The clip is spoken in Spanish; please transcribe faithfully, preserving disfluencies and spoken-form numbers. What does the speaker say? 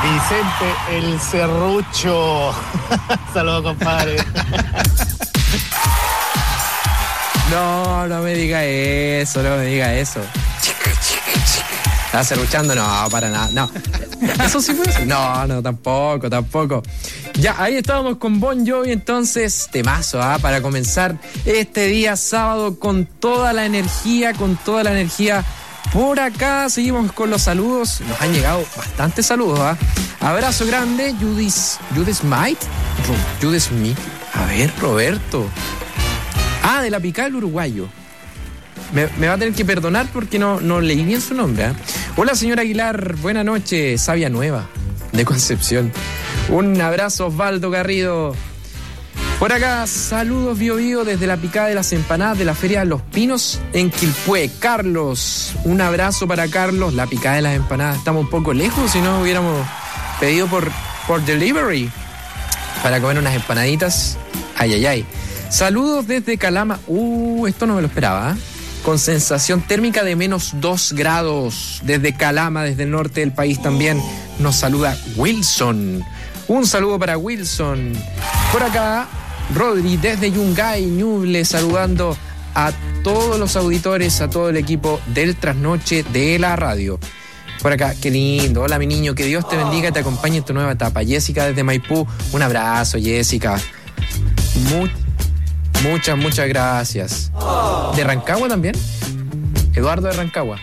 Vicente el Serrucho. Saludos, compadre. No, no me diga eso, no me diga eso. ¿Estás serruchando? No, para nada, no. ¿Eso sí fue eso? No, no, tampoco, tampoco. Ya, ahí estábamos con Bon Jovi, entonces, temazo, ¿ah? Para comenzar este día sábado con toda la energía, con toda la energía. Por acá seguimos con los saludos. Nos han llegado bastantes saludos, ¿ah? Abrazo grande, Judith, Judith Smith. Judith Smith. A ver, Roberto. Ah, de la picada del uruguayo. Me, me va a tener que perdonar porque no, no leí bien su nombre, ¿eh? Hola, señor Aguilar. Buena noche. Sabia Nueva, de Concepción. Un abrazo, Osvaldo Garrido. Por acá, saludos Bio Bio desde la picada de las empanadas de la Feria de los Pinos en Quilpué. Carlos, un abrazo para Carlos. La picada de las empanadas, estamos un poco lejos, si no hubiéramos pedido por, por delivery para comer unas empanaditas. Ay, ay, ay. Saludos desde Calama. Uh, esto no me lo esperaba, ¿eh? Con sensación térmica de menos dos grados. Desde Calama, desde el norte del país también, nos saluda Wilson. Un saludo para Wilson. Por acá, Rodri desde Yungay, Ñuble, saludando a todos los auditores, a todo el equipo del Trasnoche de la radio. Por acá, qué lindo. Hola, mi niño, que Dios te bendiga y te acompañe en tu nueva etapa. Jessica desde Maipú, un abrazo, Jessica. Muy, muchas, muchas gracias. ¿De Rancagua también? Eduardo de Rancagua.